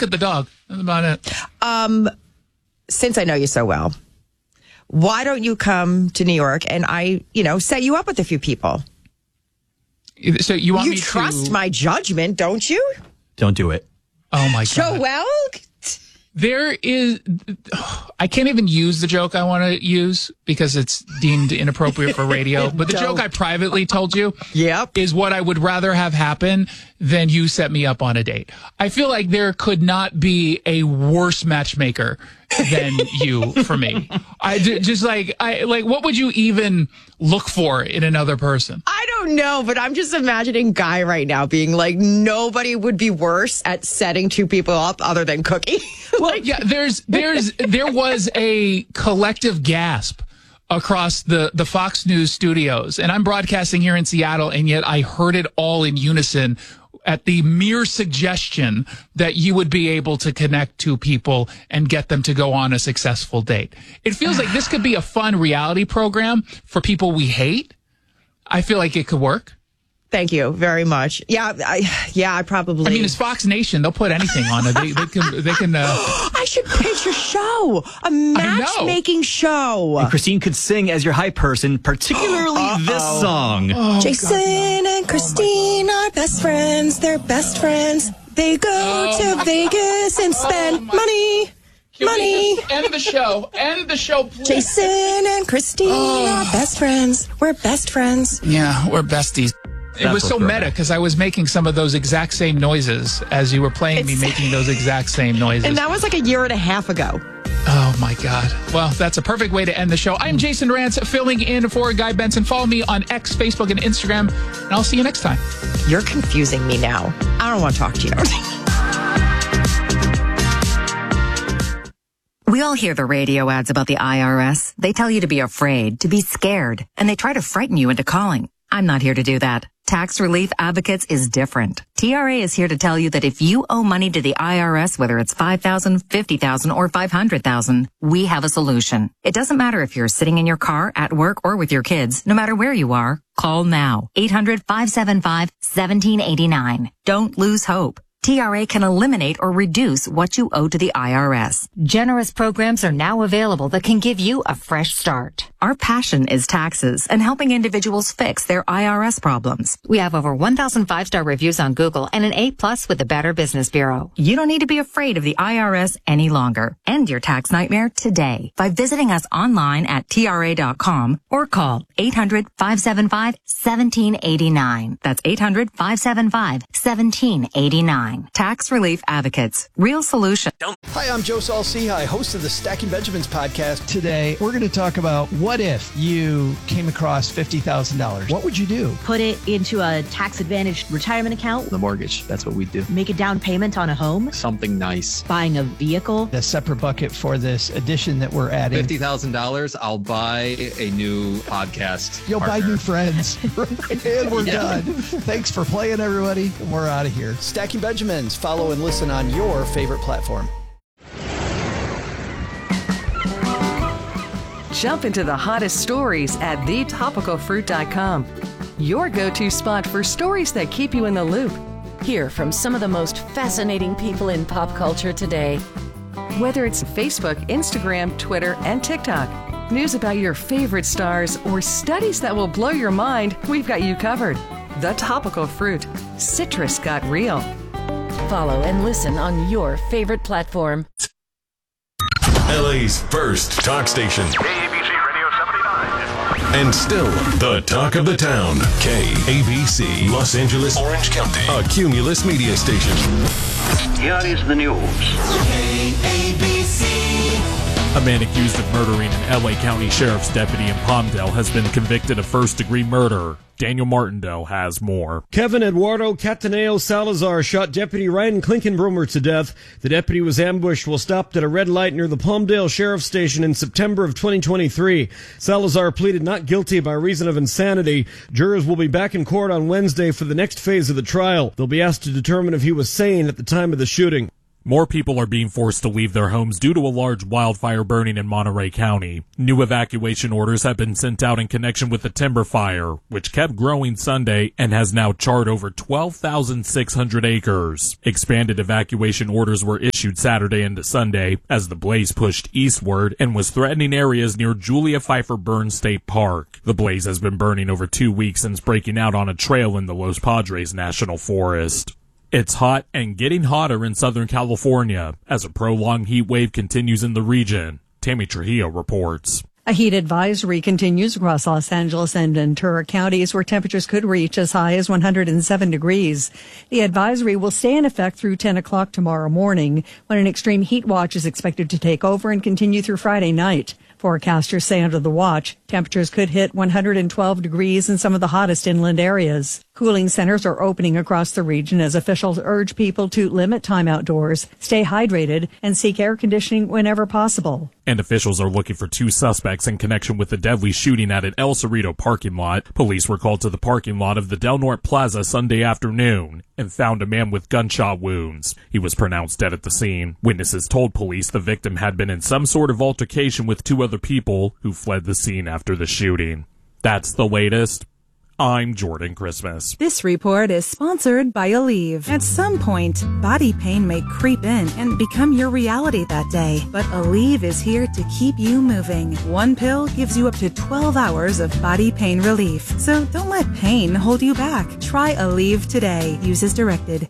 look at the dog. That's about it. Since I know you so well, why don't you come to New York and I, set you up with a few people? So you want me to... You trust my judgment, don't you? Don't do it. Oh, my God. Joel? There is... I can't even use the joke I want to use because it's deemed inappropriate for radio. But the joke I privately told you is what I would rather have happen than you set me up on a date. I feel like there could not be a worse matchmaker than you for me. What would you even look for in another person? I don't know, but I'm just imagining Guy right now being like, nobody would be worse at setting two people up other than Cookie. Well, yeah, there was a collective gasp across the Fox News studios, and I'm broadcasting here in Seattle, and yet I heard it all in unison at the mere suggestion that you would be able to connect to people and get them to go on a successful date. It feels like this could be a fun reality program for people we hate. I feel like it could work. Thank you very much. Yeah, I probably... I mean, it's Fox Nation. They'll put anything on it. They can I should pitch a show. A matchmaking show. And Christine could sing as your hype person, particularly this song. Jason and Christine are best friends. They're best friends. They go to Vegas and spend money. Money. End the show. End the show, please. Jason and Christine are best friends. We're best friends. Yeah, we're besties. It was so meta because I was making some of those exact same noises as you were playing me making those exact same noises. And that was like a year and a half ago. Oh, my God. Well, that's a perfect way to end the show. I'm Jason Rance, filling in for Guy Benson. Follow me on X, Facebook, and Instagram, and I'll see you next time. You're confusing me now. I don't want to talk to you. We all hear the radio ads about the IRS. They tell you to be afraid, to be scared, and they try to frighten you into calling. I'm not here to do that. Tax Relief Advocates is different. TRA is here to tell you that if you owe money to the IRS, whether it's $5,000, $50,000, or $500,000, we have a solution. It doesn't matter if you're sitting in your car, at work, or with your kids. No matter where you are, call now. 800-575-1789. Don't lose hope. TRA can eliminate or reduce what you owe to the IRS. Generous programs are now available that can give you a fresh start. Our passion is taxes and helping individuals fix their IRS problems. We have over 1,000 5-star reviews on Google and an A+ with the Better Business Bureau. You don't need to be afraid of the IRS any longer. End your tax nightmare today by visiting us online at TRA.com or call 800-575-1789. That's 800-575-1789. Tax Relief Advocates. Real solution. Hi, I'm Joe Saul-Sehy, host of the Stacking Benjamins podcast. Today, we're going to talk about what if you came across $50,000? What would you do? Put it into a tax-advantaged retirement account. The mortgage, that's what we do. Make a down payment on a home. Something nice. Buying a vehicle. A separate bucket for this addition that we're adding. $50,000, I'll buy a new podcast. You'll partner. buy new friends. And we're done. Thanks for playing, everybody. We're out of here. Stacking Benjamins. Follow and listen on your favorite platform. Jump into the hottest stories at thetopicalfruit.com. Your go-to spot for stories that keep you in the loop. Hear from some of the most fascinating people in pop culture today. Whether it's Facebook, Instagram, Twitter, and TikTok, news about your favorite stars, or studies that will blow your mind, we've got you covered. The Topical Fruit. Citrus got real. Follow and listen on your favorite platform. LA's first talk station. KABC Radio 79. And still the talk of the town. KABC, Los Angeles, Orange County. A Cumulus media station. Here is the news. KABC. A man accused of murdering an LA County Sheriff's deputy in Palmdale has been convicted of first-degree murder. Daniel Martindale has more. Kevin Eduardo Cataneo Salazar shot Deputy Ryan Klinkenbrummer to death. The deputy was ambushed while stopped at a red light near the Palmdale Sheriff's Station in September of 2023. Salazar pleaded not guilty by reason of insanity. Jurors will be back in court on Wednesday for the next phase of the trial. They'll be asked to determine if he was sane at the time of the shooting. More people are being forced to leave their homes due to a large wildfire burning in Monterey County. New evacuation orders have been sent out in connection with the timber fire, which kept growing Sunday and has now charred over 12,600 acres. Expanded evacuation orders were issued Saturday into Sunday as the blaze pushed eastward and was threatening areas near Julia Pfeiffer Burns State Park. The blaze has been burning over 2 weeks since breaking out on a trail in the Los Padres National Forest. It's hot and getting hotter in Southern California as a prolonged heat wave continues in the region. Tammy Trujillo reports. A heat advisory continues across Los Angeles and Ventura counties where temperatures could reach as high as 107 degrees. The advisory will stay in effect through 10 o'clock tomorrow morning when an extreme heat watch is expected to take over and continue through Friday night. Forecasters say under the watch, temperatures could hit 112 degrees in some of the hottest inland areas. Cooling centers are opening across the region as officials urge people to limit time outdoors, stay hydrated, and seek air conditioning whenever possible. And officials are looking for 2 suspects in connection with the deadly shooting at an El Cerrito parking lot. Police were called to the parking lot of the Del Norte Plaza Sunday afternoon and found a man with gunshot wounds. He was pronounced dead at the scene. Witnesses told police the victim had been in some sort of altercation with 2 other people who fled the scene after the shooting. That's the latest. I'm Jordan Christmas. This report is sponsored by Aleve. At some point, body pain may creep in and become your reality that day. But Aleve is here to keep you moving. 1 pill gives you up to 12 hours of body pain relief. So don't let pain hold you back. Try Aleve today. Use as directed.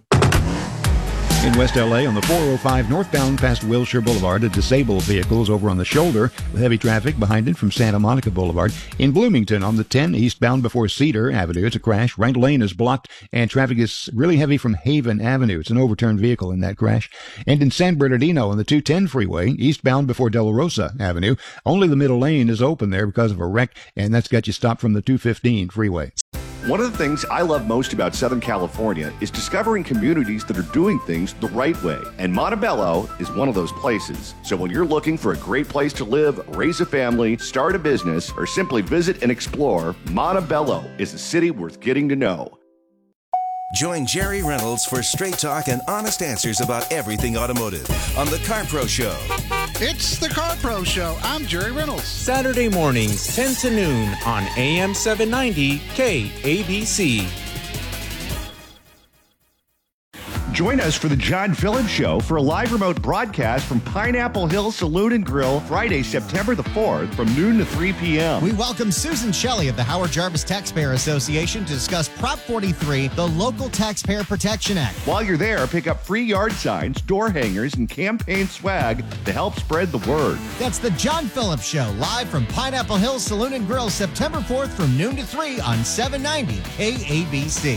In West L.A. on the 405 northbound past Wilshire Boulevard, a disabled vehicle is over on the shoulder with heavy traffic behind it from Santa Monica Boulevard. In Bloomington on the 10 eastbound before Cedar Avenue, it's a crash. Right lane is blocked and traffic is really heavy from Haven Avenue. It's an overturned vehicle in that crash. And in San Bernardino on the 210 freeway, eastbound before De La Rosa Avenue, only the middle lane is open there because of a wreck, and that's got you stopped from the 215 freeway. One of the things I love most about Southern California is discovering communities that are doing things the right way. And Montebello is one of those places. So when you're looking for a great place to live, raise a family, start a business, or simply visit and explore, Montebello is a city worth getting to know. Join Jerry Reynolds for straight talk and honest answers about everything automotive on The Car Pro Show. It's The Car Pro Show. I'm Jerry Reynolds. Saturday mornings, 10 to noon on AM 790 KABC. Join us for the John Phillips Show for a live remote broadcast from Pineapple Hill Saloon and Grill Friday, September the 4th from noon to 3 p.m. We welcome Susan Shelley of the Howard Jarvis Taxpayer Association to discuss Prop 43, the Local Taxpayer Protection Act. While you're there, pick up free yard signs, door hangers, and campaign swag to help spread the word. That's the John Phillips Show, live from Pineapple Hill Saloon and Grill, September 4th from noon to 3 on 790 KABC.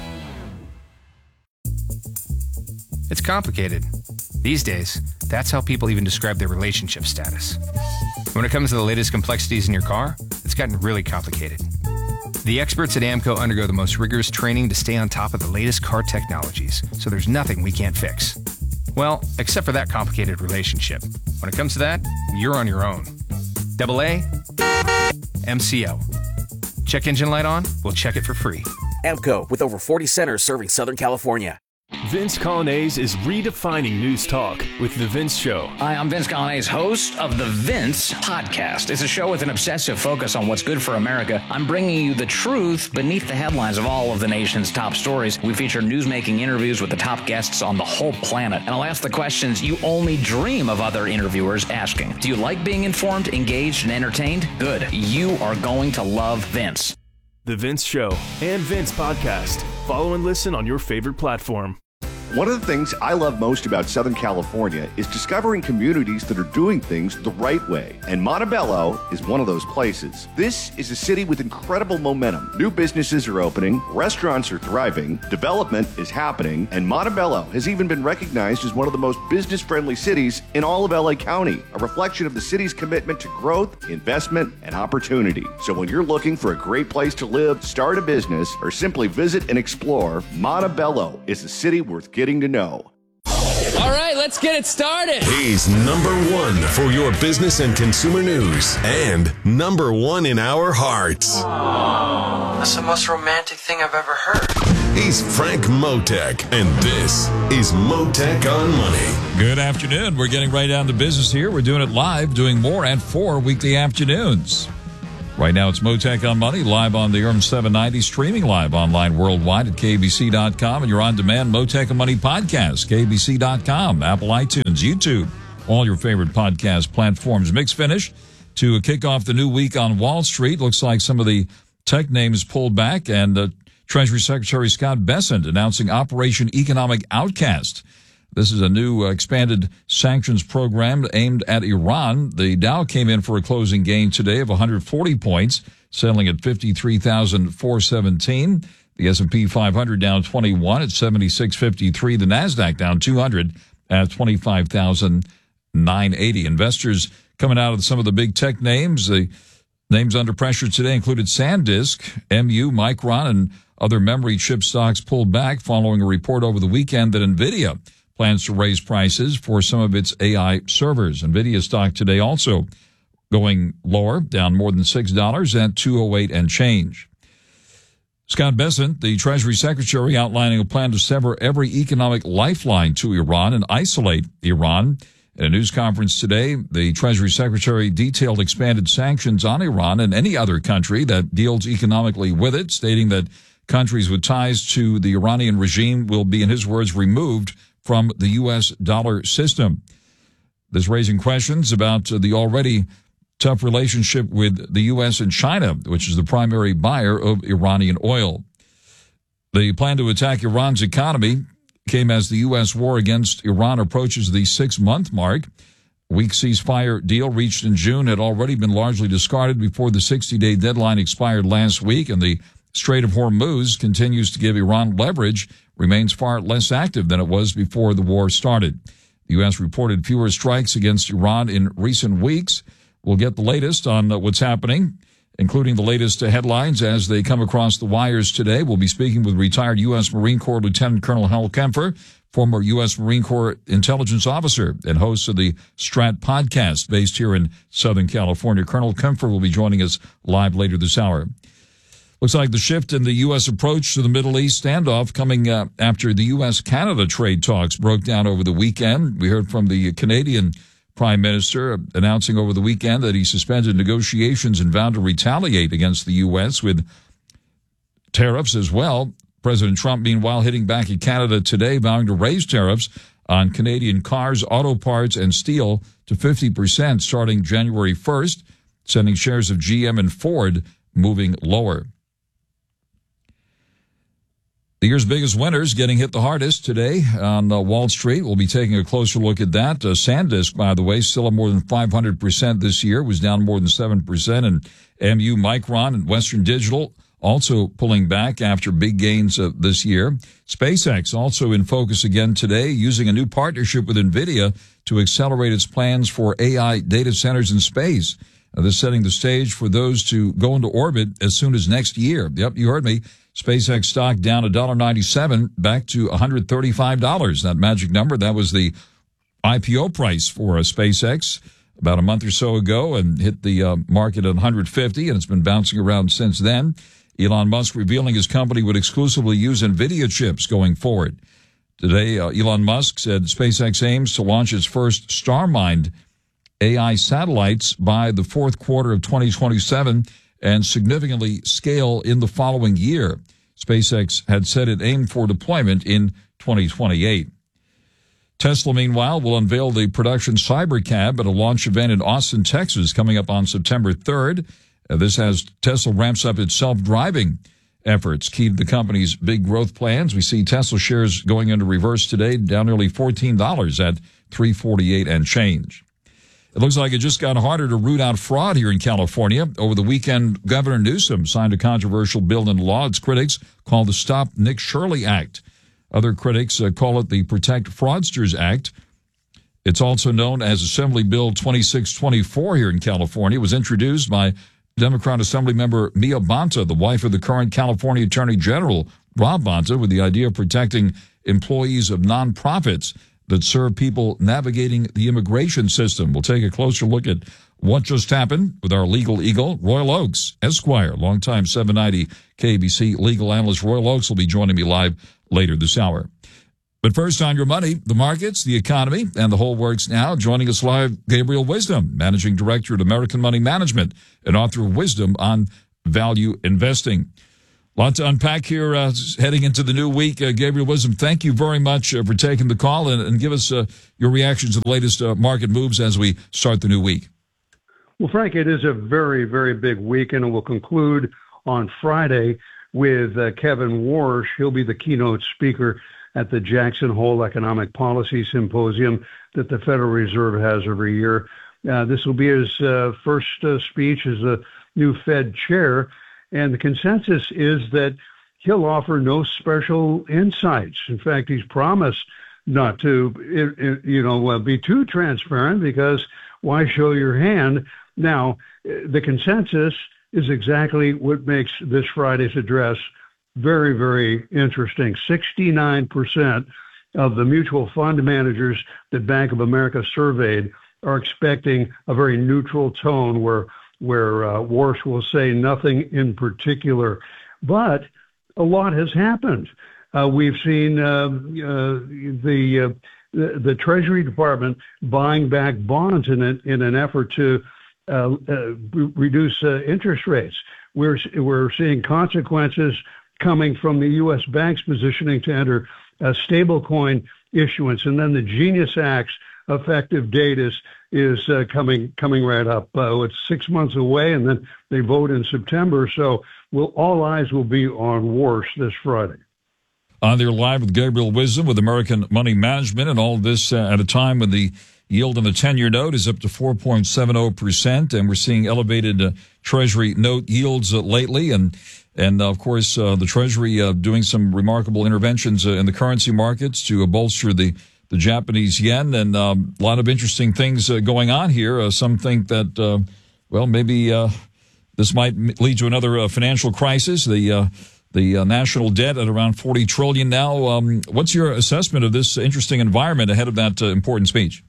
It's complicated. These days, that's how people even describe their relationship status. When it comes to the latest complexities in your car, it's gotten really complicated. The experts at AAMCO undergo the most rigorous training to stay on top of the latest car technologies, so there's nothing we can't fix. Well, except for that complicated relationship. When it comes to that, you're on your own. AA, MCO. Check engine light on? We'll check it for free. AAMCO, with over 40 centers serving Southern California. Vince Colonnese is redefining news talk with The Vince Show. Hi, I'm Vince Colonnese, host of The Vince Podcast. It's a show with an obsessive focus on what's good for America. I'm bringing you the truth beneath the headlines of all of the nation's top stories. We feature newsmaking interviews with the top guests on the whole planet. And I'll ask the questions you only dream of other interviewers asking. Do you like being informed, engaged, and entertained? Good. You are going to love Vince. The Vince Show and Vince Podcast. Follow and listen on your favorite platform. One of the things I love most about Southern California is discovering communities that are doing things the right way. And Montebello is one of those places. This is a city with incredible momentum. New businesses are opening, restaurants are thriving, development is happening, and Montebello has even been recognized as one of the most business-friendly cities in all of LA County, a reflection of the city's commitment to growth, investment, and opportunity. So when you're looking for a great place to live, start a business, or simply visit and explore, Montebello is a city worth getting to know. All right, let's get it started. He's number one for your business and consumer news and number one in our hearts. That's the most romantic thing I've ever heard. He's Frank Motek, and this is Motek on Money. Good afternoon. We're getting right down to business here. We're doing it live, doing more at 4 weekday afternoons. Right now, it's Motek on Money, live on the ERM 790, streaming live online worldwide at KBC.com, and your on-demand Motek on Money podcast, KBC.com, Apple iTunes, YouTube, all your favorite podcast platforms. Mix finish to kick off the new week on Wall Street. Looks like some of the tech names pulled back, and Treasury Secretary Scott Bessent announcing Operation Economic Outcast. This is a new expanded sanctions program aimed at Iran. The Dow came in for a closing gain today of 140 points, settling at 53,417. The S&P 500 down 21 at 7653. The Nasdaq down 200 at 25,980. Investors coming out of some of the big tech names. The names under pressure today included SanDisk, MU, Micron, and other memory chip stocks pulled back following a report over the weekend that NVIDIA plans to raise prices for some of its AI servers. NVIDIA stock today also going lower, down more than $6 at 208 and change. Scott Bessent, the Treasury Secretary, outlining a plan to sever every economic lifeline to Iran and isolate Iran. In a news conference today, the Treasury Secretary detailed expanded sanctions on Iran and any other country that deals economically with it, stating that countries with ties to the Iranian regime will be, in his words, removed from the U.S. dollar system. This raising questions about the already tough relationship with the U.S. and China, which is the primary buyer of Iranian oil. The plan to attack Iran's economy came as the U.S. war against Iran approaches the 6-month mark. A weak ceasefire deal reached in June had already been largely discarded before the 60-day deadline expired last week, and the Strait of Hormuz continues to give Iran leverage, remains far less active than it was before the war started. The U.S. reported fewer strikes against Iran in recent weeks. We'll get the latest on what's happening, including the latest headlines as they come across the wires today. We'll be speaking with retired U.S. Marine Corps Lieutenant Colonel Hal Kempfer, former U.S. Marine Corps intelligence officer and host of the Strat podcast based here in Southern California. Colonel Kempfer will be joining us live later this hour. Looks like the shift in the U.S. approach to the Middle East standoff coming after the U.S.-Canada trade talks broke down over the weekend. We heard from the Canadian Prime Minister announcing over the weekend that he suspended negotiations and vowed to retaliate against the U.S. with tariffs as well. President Trump, meanwhile, hitting back at Canada today, vowing to raise tariffs on Canadian cars, auto parts, and steel to 50% starting January 1st, sending shares of GM and Ford moving lower. The year's biggest winners getting hit the hardest today on Wall Street. We'll be taking a closer look at that. SanDisk, by the way, still up more than 500% this year, was down more than 7%. And MU, Micron, and Western Digital also pulling back after big gains this year. SpaceX also in focus again today, using a new partnership with NVIDIA to accelerate its plans for AI data centers in space. This setting the stage for those to go into orbit as soon as next year. Yep, you heard me. SpaceX stock down $1.97 back to $135. That magic number, that was the IPO price for SpaceX about a month or so ago and hit the market at $150, and it's been bouncing around since then. Elon Musk revealing his company would exclusively use NVIDIA chips going forward. Today, Elon Musk said SpaceX aims to launch its first StarMind AI satellites by the fourth quarter of 2027 and significantly scale in the following year. SpaceX had said it aimed for deployment in 2028. Tesla, meanwhile, will unveil the production Cybercab at a launch event in Austin, Texas, coming up on September 3rd. This as Tesla ramps up its self-driving efforts, key to the company's big growth plans. We see Tesla shares going into reverse today, down nearly $14 at $348 and change. It looks like it just got harder to root out fraud here in California. Over the weekend, Governor Newsom signed a controversial bill into law its critics call the Stop Nick Shirley Act. Other critics call it the Protect Fraudsters Act. It's also known as Assembly Bill 2624 here in California. It was introduced by Democrat Assembly member Mia Bonta, the wife of the current California Attorney General, Rob Bonta, with the idea of protecting employees of nonprofits that serve people navigating the immigration system. We'll take a closer look at what just happened with our legal eagle, Royal Oakes, Esquire, longtime 790 KABC legal analyst. Royal Oakes will be joining me live later this hour. But first, on your money, the markets, the economy, and the whole works now. Joining us live, Gabriel Wisdom, Managing Director at American Money Management and author of Wisdom on Value Investing. A lot to unpack here heading into the new week. Gabriel Wisdom, thank you very much for taking the call and give us your reactions to the latest market moves as we start the new week. Well, Frank, it is a very, very big week, and it will conclude on Friday with Kevin Warsh. He'll be the keynote speaker at the Jackson Hole Economic Policy Symposium that the Federal Reserve has every year. This will be his first speech as the new Fed chair, and the consensus is that he'll offer no special insights. In fact, he's promised not to, be too transparent, because why show your hand? Now, the consensus is exactly what makes this Friday's address very, very interesting. 69% of the mutual fund managers that Bank of America surveyed are expecting a very neutral tone where Warsh will say nothing in particular. But a lot has happened. We've seen the Treasury Department buying back bonds in an effort to reduce interest rates. We're seeing consequences coming from the U.S. banks positioning to enter a stablecoin issuance, and then the Genius Act's effective date is coming right up. It's 6 months away, and then they vote in September. So all eyes will be on Warsh this Friday. On there live with Gabriel Wisdom with American Money Management, and all this at a time when the yield on the 10-year note is up to 4.70%, and we're seeing elevated Treasury note yields lately, and of course the Treasury doing some remarkable interventions in the currency markets to bolster the Japanese yen, and a lot of interesting things going on here. Some think that maybe this might lead to another financial crisis. The national debt at around $40 trillion now. What's your assessment of this interesting environment ahead of that important speech?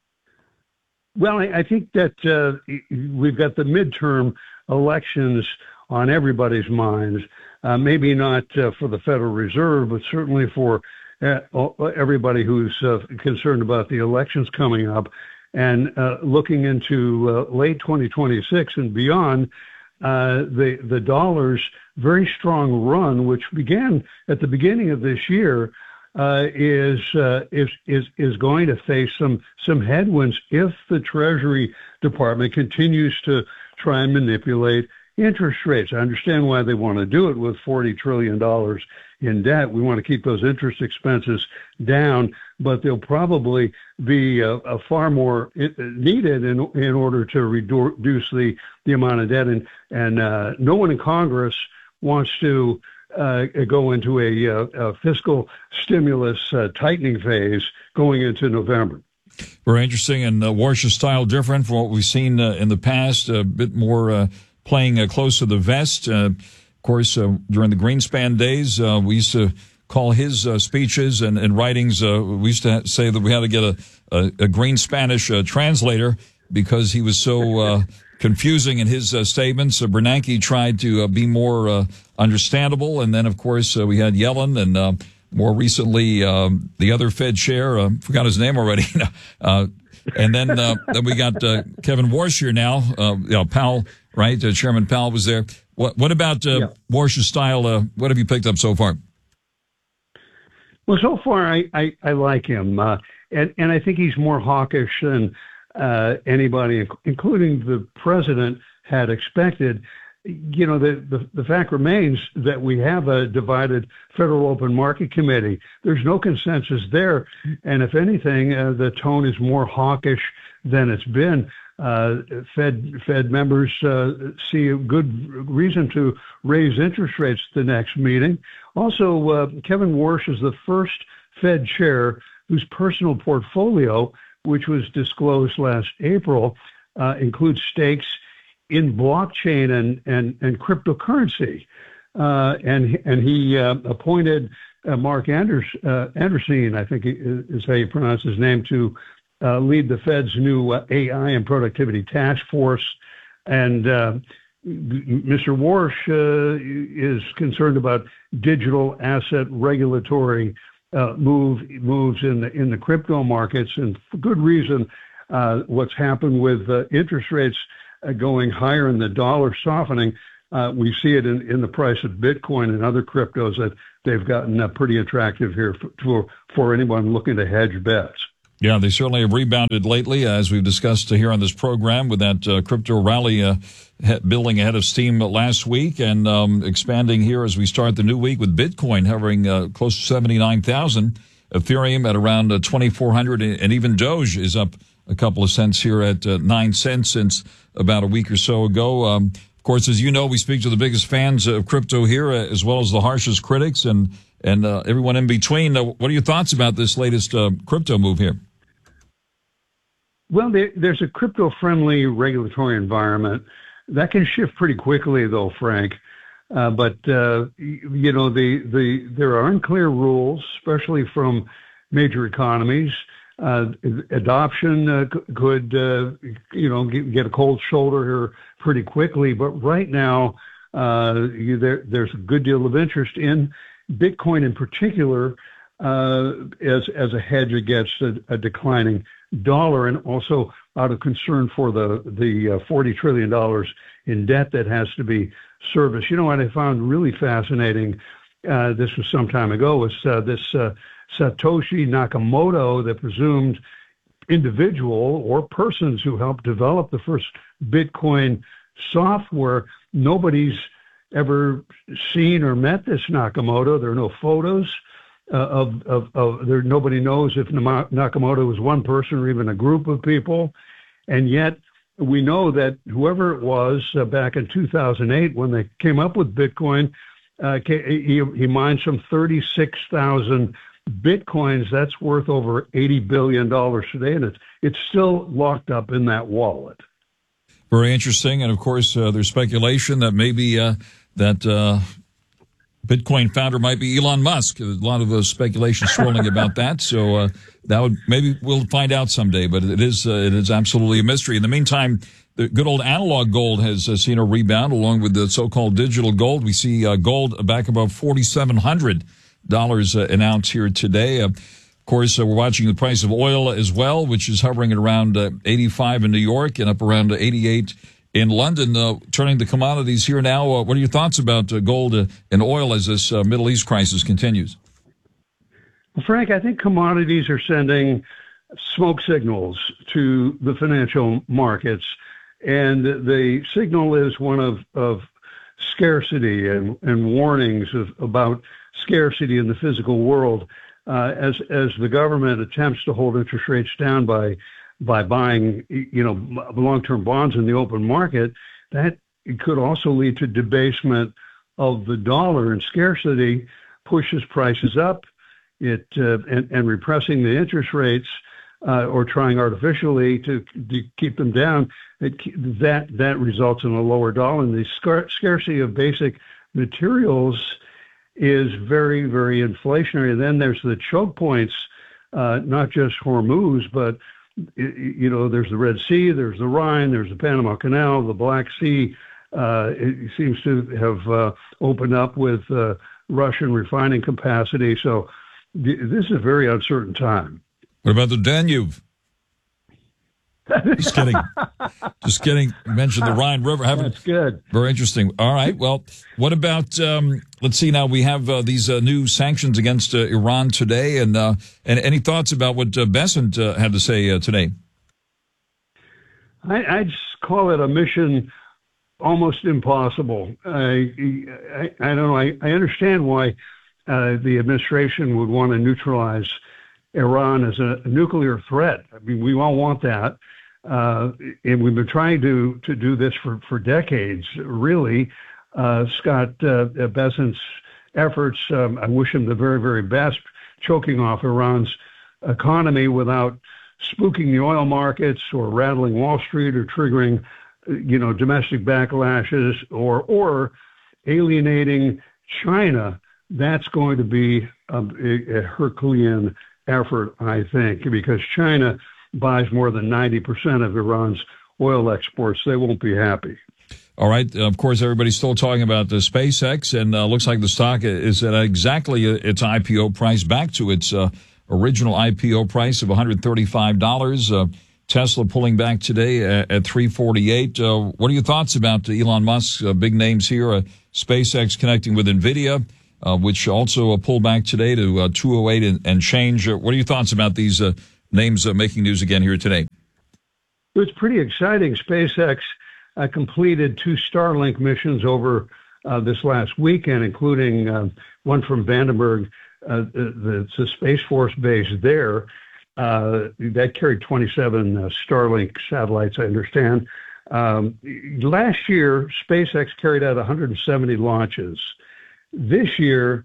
Well, I think that we've got the midterm elections on everybody's minds, maybe not for the Federal Reserve, but certainly for everybody who's concerned about the elections coming up. And looking into late 2026 and beyond, the dollar's very strong run, which began at the beginning of this year, is going to face some headwinds if the Treasury Department continues to try and manipulate interest rates. I understand why they want to do it with $40 trillion in debt. We want to keep those interest expenses down, but they'll probably be a far more needed in order to reduce the amount of debt. And no one in Congress wants to go into a fiscal stimulus tightening phase going into November. Very interesting, and Warsh's style different from what we've seen in the past, a bit more playing close to the vest. Of course, during the Greenspan days, we used to call his speeches and writings, we used to say that we had to get a green Spanish translator because he was so confusing in his statements. Bernanke tried to be more understandable, and then, of course, we had Yellen, and more recently, the other Fed chair, forgot his name already, and then we got Kevin Warsh here now, Powell, right? Chairman Powell was there. What about Warsh's style? What have you picked up so far? Well, so far I like him, and I think he's more hawkish than anybody, including the president, had expected. You know, the fact remains that we have a divided Federal Open Market Committee. There's no consensus there, and if anything, the tone is more hawkish than it's been. Fed members see a good reason to raise interest rates at the next meeting. Also, Kevin Warsh is the first Fed chair whose personal portfolio, which was disclosed last April, includes stakes in blockchain and cryptocurrency. And he appointed Mark Anderson, I think is how you pronounce his name, to lead the Fed's new AI and productivity task force. And Mr. Warsh is concerned about digital asset regulatory moves in the crypto markets, and for good reason. What's happened with interest rates going higher and the dollar softening, we see it in the price of Bitcoin and other cryptos that they've gotten pretty attractive here for anyone looking to hedge bets. Yeah, they certainly have rebounded lately, as we've discussed here on this program, with that crypto rally building ahead of steam last week and expanding here as we start the new week with Bitcoin hovering close to 79,000, Ethereum at around 2,400, and even Doge is up a couple of cents here at 9 cents since about a week or so ago. Of course, as you know, we speak to the biggest fans of crypto here, as well as the harshest critics and everyone in between. What are your thoughts about this latest crypto move here? Well, there's a crypto-friendly regulatory environment that can shift pretty quickly, though, Frank. But there are unclear rules, especially from major economies. Adoption could get a cold shoulder here pretty quickly. But right now, there's a good deal of interest in Bitcoin in particular as a hedge against a declining dollar, and also out of concern for the $40 trillion in debt that has to be serviced. You know what I found really fascinating, this was some time ago, was this Satoshi Nakamoto, the presumed individual or persons who helped develop the first Bitcoin software. Nobody's ever seen or met this Nakamoto. There are no photos of there. Nobody knows if Nakamoto was one person or even a group of people. And yet we know that whoever it was back in 2008 when they came up with Bitcoin, he mined some 36,000 Bitcoins. That's worth over $80 billion today, and it's still locked up in that wallet. Very interesting. And of course, there's speculation that maybe that Bitcoin founder might be Elon Musk. A lot of speculation swirling about that. So maybe we'll find out someday. But it is absolutely a mystery. In the meantime, the good old analog gold has seen a rebound along with the so-called digital gold. We see gold back above $4,700 an ounce here today. Of course, we're watching the price of oil as well, which is hovering at around 85 in New York and up around 88 in London. Turning to commodities here now, what are your thoughts about gold and oil as this Middle East crisis continues? Well, Frank, I think commodities are sending smoke signals to the financial markets, and the signal is one of scarcity and warnings about scarcity in the physical world. As the government attempts to hold interest rates down by buying, long-term bonds in the open market, that could also lead to debasement of the dollar, and scarcity pushes prices up. And repressing the interest rates or trying artificially to keep them down, that results in a lower dollar. And the scarcity of basic materials is very, very inflationary. And then there's the choke points, not just Hormuz, but there's the Red Sea, there's the Rhine, there's the Panama Canal, the Black Sea. It seems to have opened up with Russian refining capacity. So this is a very uncertain time. What about the Danube? Just kidding. Just kidding. You mentioned the Rhine River. That's good. Very interesting. All right. Well, what about, let's see now, we have these new sanctions against Iran today. And any thoughts about what Bessent had to say today? I just call it a mission almost impossible. I don't know. I understand why the administration would want to neutralize Iran as a nuclear threat. I mean, we all want that. And we've been trying to do this for decades, really. Scott Bessent's efforts, I wish him the very, very best, choking off Iran's economy without spooking the oil markets or rattling Wall Street or triggering, domestic backlashes or alienating China that's going to be a Herculean effort, I think, because China buys more than 90% of Iran's oil exports. They won't be happy. All right. Of course, everybody's still talking about the SpaceX, and looks like the stock is at exactly its IPO price, back to its original IPO price of $135. Tesla pulling back today at $348. What are your thoughts about Elon Musk's big names here? SpaceX connecting with NVIDIA, which also pulled back today to $208 and change. What are your thoughts about these names making news again here today? It was pretty exciting. SpaceX completed 2 Starlink missions over this last weekend, including one from Vandenberg, the Space Force base there. That carried 27 Starlink satellites, I understand. Last year, SpaceX carried out 170 launches. This year,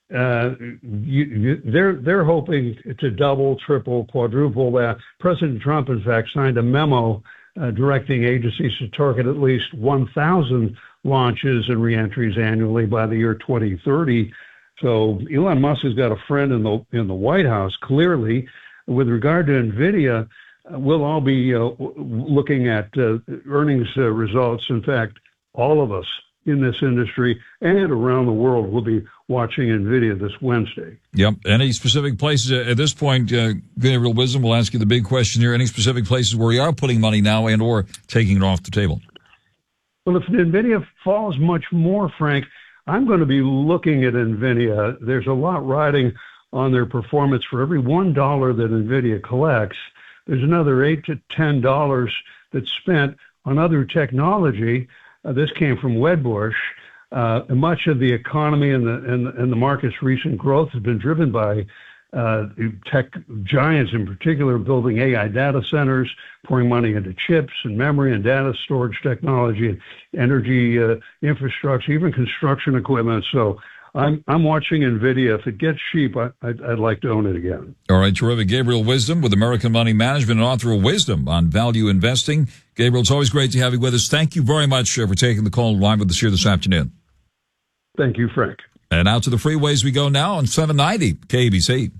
they're hoping to double, triple, quadruple that. President Trump, in fact, signed a memo directing agencies to target at least 1,000 launches and reentries annually by the year 2030. So Elon Musk has got a friend in the White House, clearly. With regard to NVIDIA, we'll all be looking at earnings results. In fact, all of us in this industry and around the world will be watching NVIDIA this Wednesday. Yep. Any specific places at this point, Gabriel Wisdom, will ask you the big question here. Any specific places where you are putting money now and or taking it off the table? Well, if NVIDIA falls much more, Frank, I'm going to be looking at NVIDIA. There's a lot riding on their performance. For every $1 that NVIDIA collects, there's another $8 to $10 that's spent on other technology. This came from Wedbush. Much of the economy and the market's recent growth has been driven by tech giants, in particular, building AI data centers, pouring money into chips and memory and data storage technology and energy infrastructure, even construction equipment. So I'm watching NVIDIA. If it gets cheap, I'd like to own it again. All right, terrific. Gabriel Wisdom with American Money Management and author of Wisdom on Value Investing. Gabriel, it's always great to have you with us. Thank you very much for taking the call live with us here this afternoon. Thank you, Frank. And out to the freeways we go now on 790 KABC.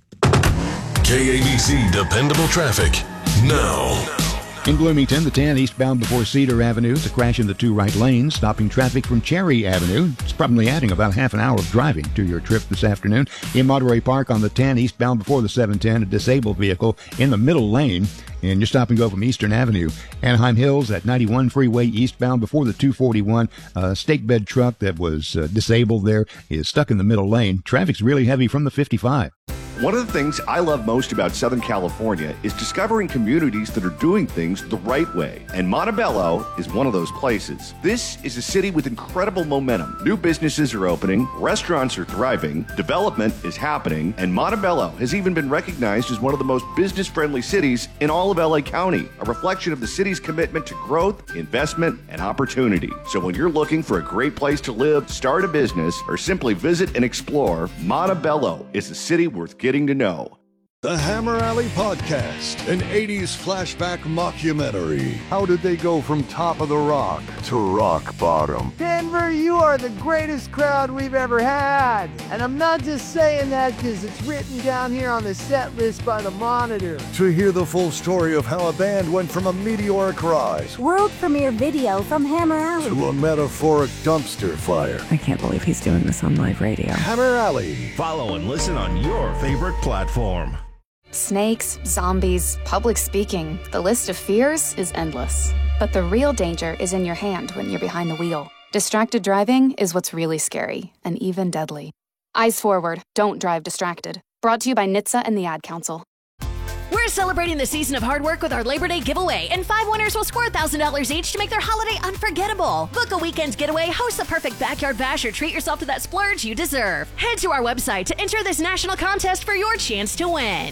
KABC Dependable Traffic now. In Bloomington, the 10 eastbound before Cedar Avenue, the crash in the 2 right lanes, stopping traffic from Cherry Avenue. It's probably adding about half an hour of driving to your trip this afternoon. In Monterey Park on the 10 eastbound before the 710, a disabled vehicle in the middle lane. And you stop and go from Eastern Avenue. Anaheim Hills at 91 freeway eastbound before the 241. Stake bed truck that was disabled there is stuck in the middle lane. Traffic's really heavy from the 55. One of the things I love most about Southern California is discovering communities that are doing things the right way. And Montebello is one of those places. This is a city with incredible momentum. New businesses are opening, restaurants are thriving, development is happening, and Montebello has even been recognized as one of the most business-friendly cities in all of LA County, a reflection of the city's commitment to growth, investment, and opportunity. So when you're looking for a great place to live, start a business, or simply visit and explore, Montebello is a city worth getting to know. The Hammer Alley Podcast, an 80s flashback mockumentary. How did they go from top of the rock to rock bottom? Denver, you are the greatest crowd we've ever had. And I'm not just saying that because it's written down here on the set list by the Monitor. To hear the full story of how a band went from a meteoric rise, world premiere video from Hammer Alley, to a metaphoric dumpster fire. I can't believe he's doing this on live radio. Hammer Alley. Follow and listen on your favorite platform. Snakes, zombies, public speaking. The list of fears is endless. But the real danger is in your hand when you're behind the wheel. Distracted driving is what's really scary and even deadly. Eyes forward, don't drive distracted. Brought to you by NHTSA and the Ad Council. We're celebrating the season of hard work with our Labor Day giveaway, and 5 winners will score $1,000 each to make their holiday unforgettable. Book a weekend getaway, host the perfect backyard bash, or treat yourself to that splurge you deserve. Head to our website to enter this national contest for your chance to win.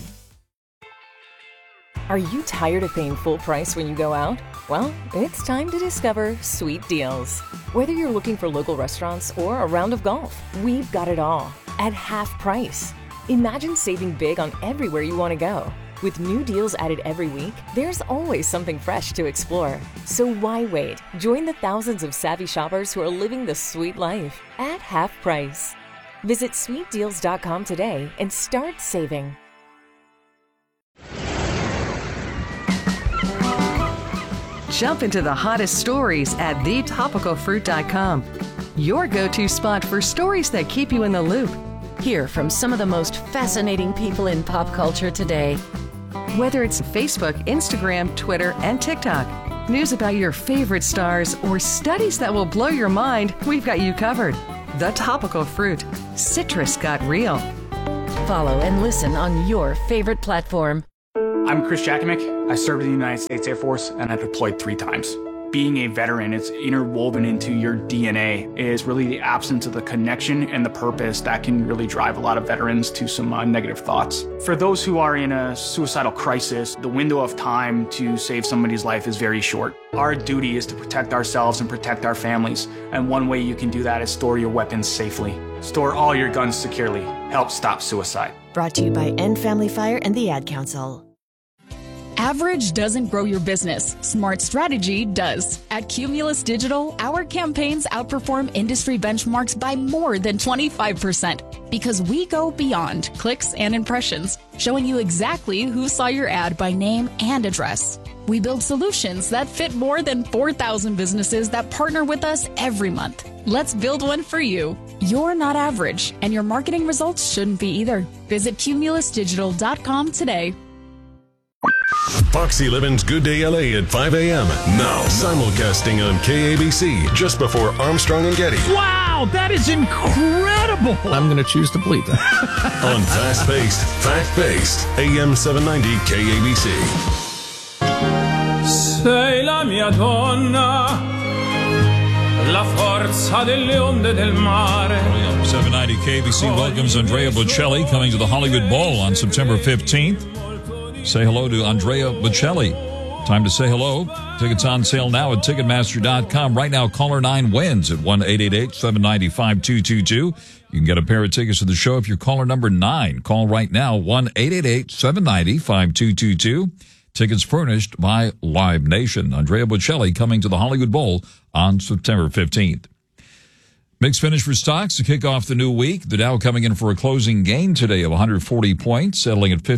Are you tired of paying full price when you go out? Well, it's time to discover Sweet Deals. Whether you're looking for local restaurants or a round of golf, we've got it all at half price. Imagine saving big on everywhere you want to go. With new deals added every week, there's always something fresh to explore. So why wait? Join the thousands of savvy shoppers who are living the sweet life at half price. Visit sweetdeals.com today and start saving. Jump into the hottest stories at thetopicalfruit.com. Your go-to spot for stories that keep you in the loop. Hear from some of the most fascinating people in pop culture today. Whether it's Facebook, Instagram, Twitter, and TikTok, news about your favorite stars, or studies that will blow your mind, we've got you covered. The Topical Fruit. Citrus got real. Follow and listen on your favorite platform. I'm Chris Jakimick. I served in the United States Air Force and I deployed 3 times. Being a veteran, it's interwoven into your DNA. It is really the absence of the connection and the purpose that can really drive a lot of veterans to some negative thoughts. For those who are in a suicidal crisis, the window of time to save somebody's life is very short. Our duty is to protect ourselves and protect our families. And one way you can do that is store your weapons safely. Store all your guns securely. Help stop suicide. Brought to you by End Family Fire and the Ad Council. Average doesn't grow your business. Smart strategy does. At Cumulus Digital, our campaigns outperform industry benchmarks by more than 25% because we go beyond clicks and impressions, showing you exactly who saw your ad by name and address. We build solutions that fit more than 4,000 businesses that partner with us every month. Let's build one for you. You're not average, and your marketing results shouldn't be either. Visit cumulusdigital.com today. Fox 11's Good Day LA at 5 a.m. Now, simulcasting on KABC just before Armstrong and Getty. Wow, that is incredible. I'm going to choose to believe that. On fast-paced, fact-based, AM 790 KABC. Sei la mia donna, la forza delle onde del mare. 790 KABC welcomes Andrea Bocelli coming to the Hollywood Bowl on September 15th. Say hello to Andrea Bocelli. Time to say hello. Tickets on sale now at Ticketmaster.com. Right now, caller 9 wins at 1-888-790-5222. You can get a pair of tickets to the show if you're caller number 9. Call right now, 1-888-790-5222. Tickets furnished by Live Nation. Andrea Bocelli coming to the Hollywood Bowl on September 15th. Mixed finish for stocks to kick off the new week. The Dow coming in for a closing gain today of 140 points, settling at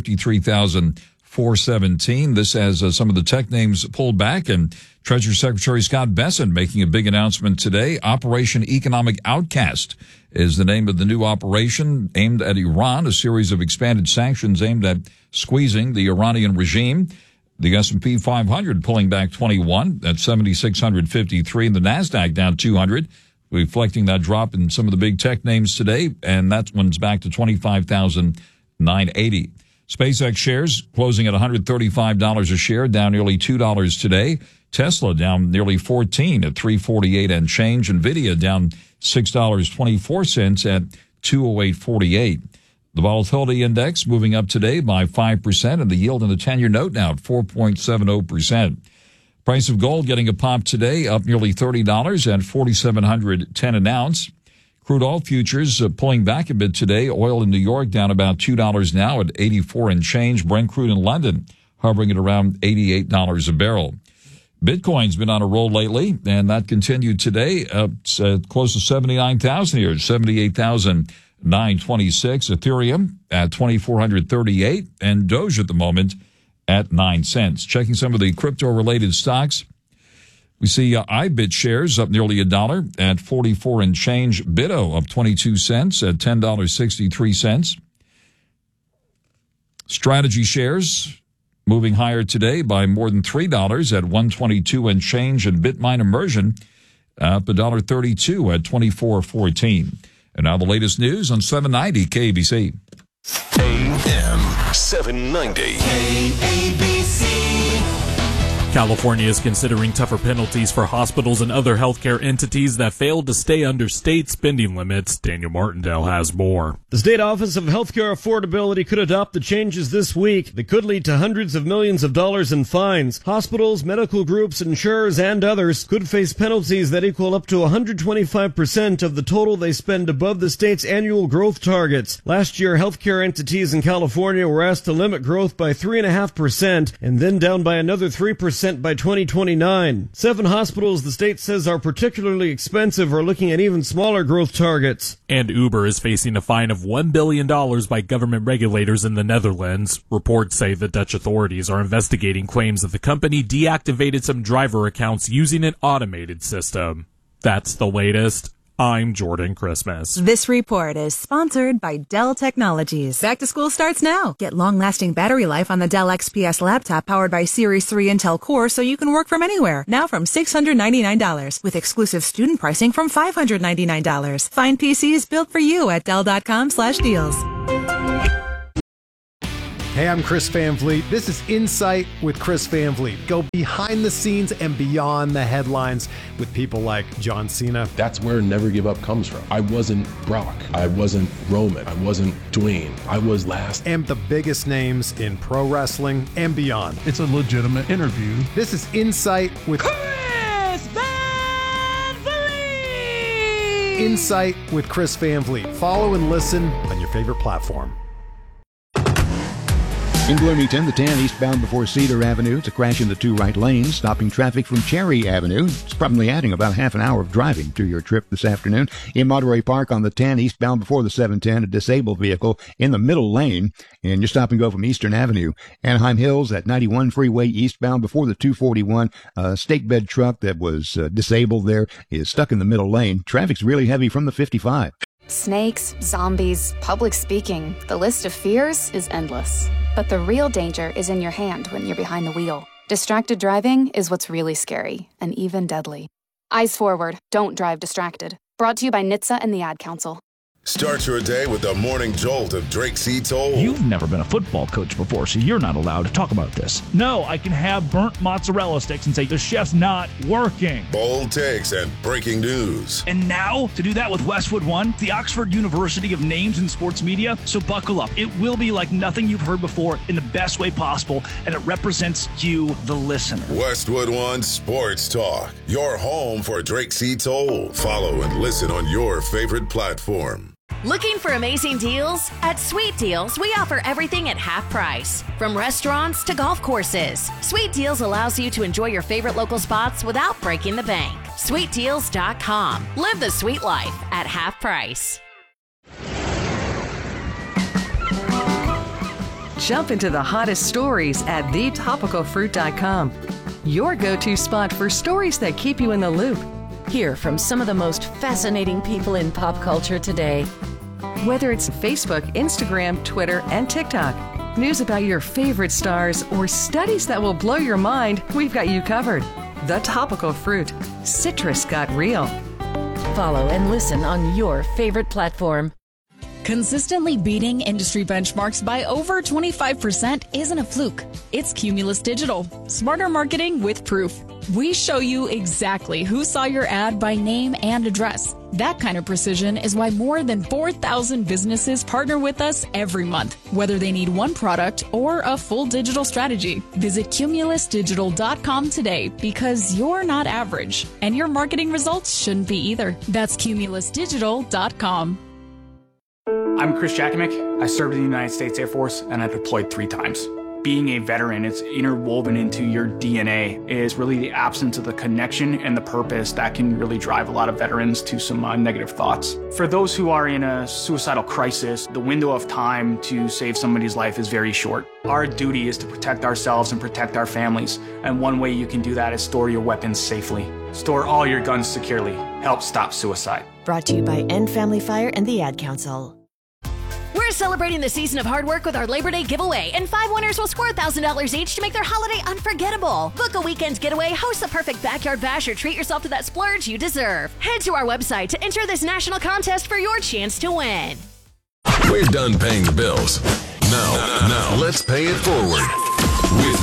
53,417. This as some of the tech names pulled back, and Treasury Secretary Scott Bessent making a big announcement today. Operation Economic Outcast is the name of the new operation aimed at Iran, a series of expanded sanctions aimed at squeezing the Iranian regime. The S&P 500 pulling back 21 at 7,653, and the NASDAQ down 200. Reflecting that drop in some of the big tech names today, and that one's back to 25,980. SpaceX shares closing at $135 a share, down nearly $2 today. Tesla down nearly $14 at $348 and change. NVIDIA down $6.24 at $208.48. The volatility index moving up today by 5%, and the yield in the 10-year note now at 4.70%. Price of gold getting a pop today, up nearly $30 at $4,710 an ounce. Crude oil futures pulling back a bit today. Oil in New York down about $2 now at 84 and change. Brent crude in London hovering at around $88 a barrel. Bitcoin's been on a roll lately, and that continued today. Close to 79,000 here, 78,926. Ethereum at 2,438, and Doge at the moment at 9 cents. Checking some of the crypto-related stocks, we see iBit shares up nearly $1 at 44 and change. Bitto up 22 cents at $10.63. Strategy shares moving higher today by more than $3 at 122 and change. And Bitmine Immersion up $1.32 at 24.14. And now the latest news on 790 KABC. AM 790 KABC. California is considering tougher penalties for hospitals and other healthcare entities that failed to stay under state spending limits. Daniel Martindale has more. The State Office of Healthcare Affordability could adopt the changes this week that could lead to hundreds of millions of dollars in fines. Hospitals, medical groups, insurers, and others could face penalties that equal up to 125% of the total they spend above the state's annual growth targets. Last year, healthcare entities in California were asked to limit growth by 3.5% and then down by another 3% 25% by 2029. 7 hospitals the state says are particularly expensive are looking at even smaller growth targets. And Uber is facing a fine of $1 billion by government regulators in the Netherlands. Reports say the Dutch authorities are investigating claims that the company deactivated some driver accounts using an automated system. That's the latest. I'm Jordan Christmas. This report is sponsored by Dell Technologies. Back to school starts now. Get long-lasting battery life on the Dell XPS laptop powered by Series 3 Intel Core so you can work from anywhere. Now from $699 with exclusive student pricing from $599. Find PCs built for you at Dell.com/deals. Hey, I'm Chris Van Vliet. This is Insight with Chris Van Vliet. Go behind the scenes and beyond the headlines with people like John Cena. That's where Never Give Up comes from. I wasn't Brock. I wasn't Roman. I wasn't Dwayne. I was last. And the biggest names in pro wrestling and beyond. It's a legitimate interview. This is Insight with Chris Van Vliet. Insight with Chris Van Vliet. Follow and listen on your favorite platform. In Bloomington, the 10 eastbound before Cedar Avenue. It's a crash in the 2 right lanes, stopping traffic from Cherry Avenue. It's probably adding about half an hour of driving to your trip this afternoon. In Monterey Park on the 10 eastbound before the 710, a disabled vehicle in the middle lane. And you stop and go from Eastern Avenue. Anaheim Hills at 91 freeway eastbound before the 241. Stake bed truck that was disabled there is stuck in the middle lane. Traffic's really heavy from the 55. Snakes, zombies, public speaking, the list of fears is endless. But the real danger is in your hand when you're behind the wheel. Distracted driving is what's really scary and even deadly. Eyes forward, don't drive distracted. Brought to you by NHTSA and the Ad Council. Start your day with the morning jolt of Drake C. Toll. You've never been a football coach before, so you're not allowed to talk about this. No, I can have burnt mozzarella sticks and say the chef's not working. Bold takes and breaking news. And now, to do that with Westwood One, the Oxford University of Names in Sports Media. So buckle up. It will be like nothing you've heard before in the best way possible, and it represents you, the listener. Westwood One Sports Talk, your home for Drake C. Toll. Follow and listen on your favorite platform. Looking for amazing deals? At Sweet Deals, we offer everything at half price. From restaurants to golf courses, Sweet Deals allows you to enjoy your favorite local spots without breaking the bank. SweetDeals.com. Live the sweet life at half price. Jump into the hottest stories at thetopicalfruit.com. Your go-to spot for stories that keep you in the loop. Hear from some of the most fascinating people in pop culture today. Whether it's Facebook, Instagram, Twitter, and TikTok, news about your favorite stars, or studies that will blow your mind, we've got you covered. The Topical Fruit. Citrus got real. Follow and listen on your favorite platform. Consistently beating industry benchmarks by over 25% isn't a fluke. It's Cumulus Digital. Smarter marketing with proof. We show you exactly who saw your ad by name and address. That kind of precision is why more than 4,000 businesses partner with us every month, whether they need one product or a full digital strategy. Visit cumulusdigital.com today because you're not average, and your marketing results shouldn't be either. That's cumulusdigital.com. I'm Chris Jakovic. I served in the United States Air Force and I deployed 3 times. Being a veteran, it's interwoven into your DNA, is really the absence of the connection and the purpose that can really drive a lot of veterans to some negative thoughts. For those who are in a suicidal crisis, the window of time to save somebody's life is very short. Our duty is to protect ourselves and protect our families, and one way you can do that is store your weapons safely. Store all your guns securely. Help stop suicide. Brought to you by End Family Fire and the Ad Council. We're celebrating the season of hard work with our Labor Day giveaway, and 5 winners will score $1,000 each to make their holiday unforgettable. Book a weekend getaway, host the perfect backyard bash, or treat yourself to that splurge you deserve. Head to our website to enter this national contest for your chance to win. We're done paying the bills. Now, let's pay it forward with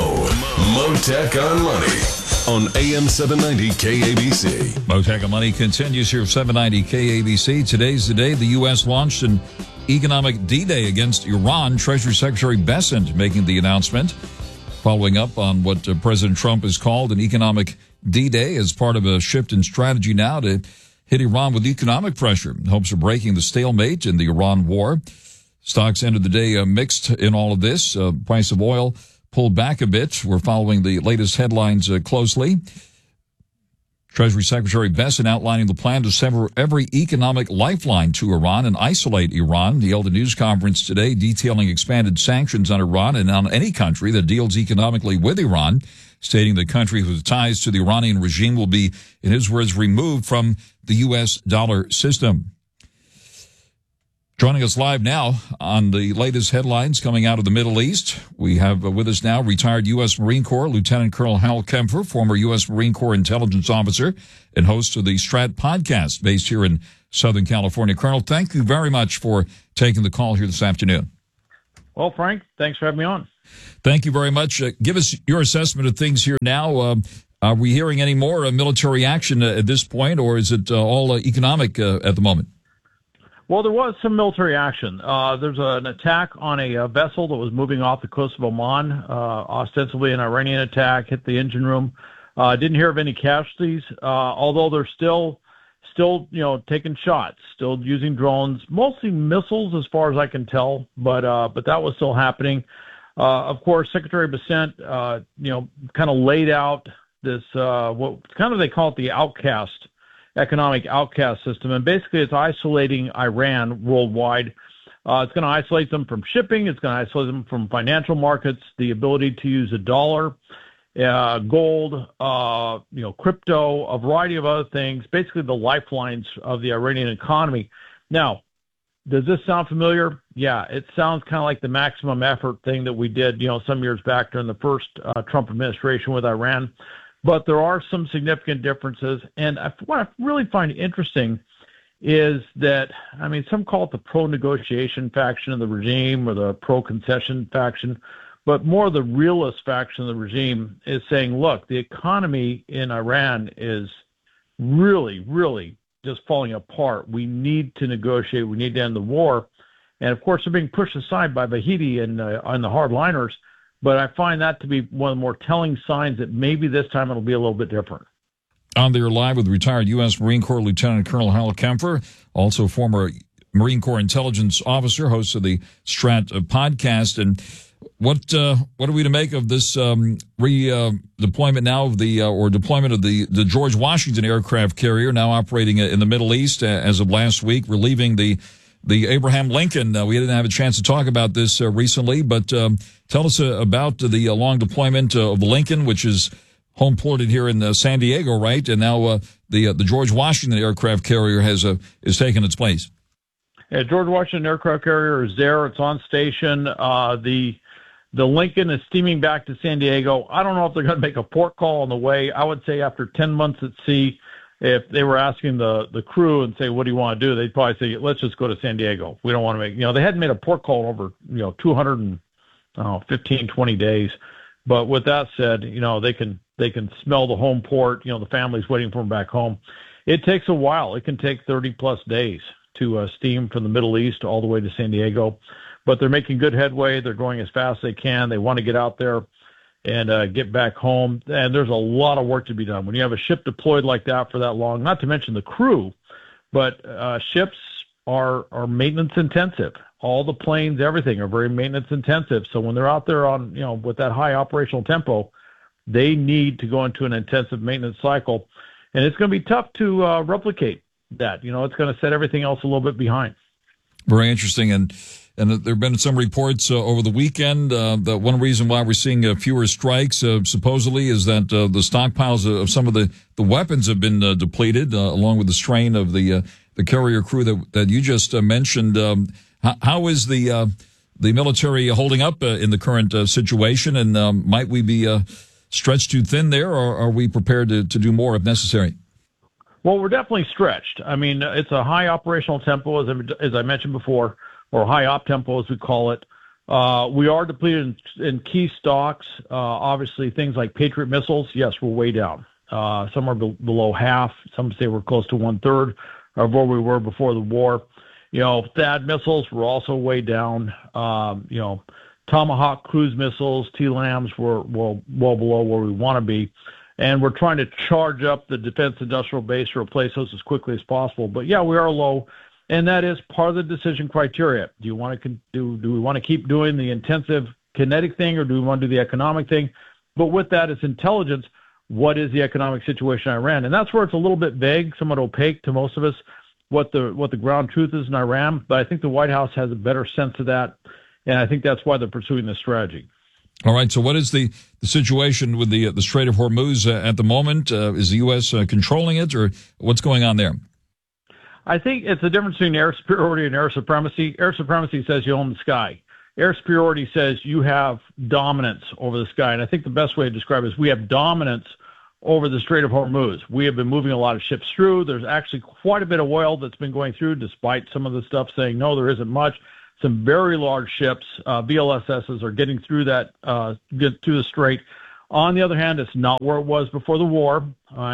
Mo Tech on Money on AM 790 KABC. Mo Tech on Money continues here at 790 KABC. Today's the day the U.S. launched an economic D-Day against Iran. Treasury Secretary Bessent making the announcement, following up on what President Trump has called an economic D-Day as part of a shift in strategy now to hit Iran with economic pressure in hopes of breaking the stalemate in the Iran war. Stocks ended the day mixed in all of this. Price of oil pulled back a bit. We're following the latest headlines closely. Treasury Secretary Bessent outlining the plan to sever every economic lifeline to Iran and isolate Iran. He held a news conference today detailing expanded sanctions on Iran and on any country that deals economically with Iran, stating the country whose ties to the Iranian regime will be, in his words, removed from the U.S. dollar system. Joining us live now on the latest headlines coming out of the Middle East, we have with us now retired U.S. Marine Corps Lieutenant Colonel Hal Kempfer, former U.S. Marine Corps intelligence officer and host of the Strat podcast based here in Southern California. Colonel, thank you very much for taking the call here this afternoon. Well, Frank, thanks for having me on. Thank you very much. Give us your assessment of things here now. Are we hearing any more military action at this point, or is it all economic at the moment? Well, there was some military action. There's an attack on a vessel that was moving off the coast of Oman, ostensibly an Iranian attack, hit the engine room. Didn't hear of any casualties, although they're still, taking shots, still using drones, mostly missiles as far as I can tell, but that was still happening. Of course, Secretary Bessent, kind of laid out this, what kind of they call it the economic outcast system, and basically it's isolating Iran worldwide. It's going to isolate them from shipping. It's going to isolate them from financial markets, the ability to use a dollar, gold, crypto, a variety of other things, basically the lifelines of the Iranian economy. Now, does this sound familiar? Yeah, it sounds kind of like the maximum effort thing that we did, some years back during the first Trump administration with Iran. But there are some significant differences. And what I really find interesting is that, some call it the pro-negotiation faction of the regime or the pro-concession faction, but more the realist faction of the regime is saying, look, the economy in Iran is really, really just falling apart. We need to negotiate. We need to end the war. And, of course, they're being pushed aside by Vahidi and the hardliners. But I find that to be one of the more telling signs that maybe this time it'll be a little bit different. On there live with retired U.S. Marine Corps Lieutenant Colonel Hal Kempfer, also former Marine Corps intelligence officer, host of the Strat podcast. And what are we to make of this redeployment now of deployment of the George Washington aircraft carrier, now operating in the Middle East as of last week, relieving the Abraham Lincoln? We didn't have a chance to talk about this recently, but tell us about the long deployment of the Lincoln, which is home ported here in San Diego, right? And now the George Washington aircraft carrier is taking its place. Yeah, George Washington aircraft carrier is there. It's on station. The Lincoln is steaming back to San Diego. I don't know if they're going to make a port call on the way. I would say after 10 months at sea, if they were asking the crew and say, what do you want to do? They'd probably say, let's just go to San Diego. We don't want to make, they hadn't made a port call in over, 215, 20 days. But with that said, they can smell the home port, the family's waiting for them back home. It takes a while. It can take 30 plus days to steam from the Middle East all the way to San Diego. But they're making good headway. They're going as fast as they can. They want to get out there and get back home. And there's a lot of work to be done. When you have a ship deployed like that for that long, not to mention the crew, but ships are maintenance intensive. All the planes, everything are very maintenance intensive. So when they're out there on, with that high operational tempo, they need to go into an intensive maintenance cycle. And it's going to be tough to replicate that. It's going to set everything else a little bit behind. Very interesting. And there have been some reports over the weekend that one reason why we're seeing fewer strikes, supposedly, is that the stockpiles of some of the weapons have been depleted, along with the strain of the carrier crew that you just mentioned. How is the military holding up in the current situation, and might we be stretched too thin there, or are we prepared to do more if necessary? Well, we're definitely stretched. It's a high operational tempo, as I mentioned before, or high op tempo as we call it. We are depleted in key stocks. Obviously, things like Patriot missiles, yes, we're way down. Some are below half. Some say we're close to 1/3 of where we were before the war. THAAD missiles were also way down. Tomahawk cruise missiles, TLAMs were well below where we want to be. And we're trying to charge up the defense industrial base to replace those as quickly as possible. But yeah, we are low. And that is part of the decision criteria. Do we want to keep doing the intensive kinetic thing or do we want to do the economic thing? But with that, it's intelligence. What is the economic situation in Iran? And that's where it's a little bit vague, somewhat opaque to most of us, what the ground truth is in Iran. But I think the White House has a better sense of that, and I think that's why they're pursuing this strategy. All right. So what is the situation with the Strait of Hormuz at the moment? Is the U.S. Controlling it, or what's going on there? I think it's the difference between air superiority and air supremacy. Air supremacy says you own the sky. Air superiority says you have dominance over the sky. And I think the best way to describe it is we have dominance over the Strait of Hormuz. We have been moving a lot of ships through. There's actually quite a bit of oil that's been going through, despite some of the stuff saying, no, there isn't much. Some very large ships, VLSSs, are getting through get through the strait. On the other hand, it's not where it was before the war,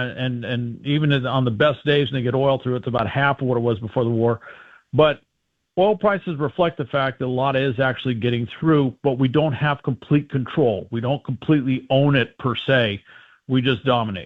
and even on the best days when they get oil through, it's about half of what it was before the war. But oil prices reflect the fact that a lot is actually getting through, but we don't have complete control. We don't completely own it per se. We just dominate.